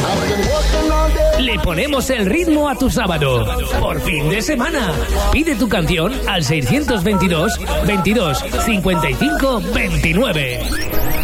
Le ponemos el ritmo a tu sábado. Por fin de semana. Pide tu canción al 622 22 55 29.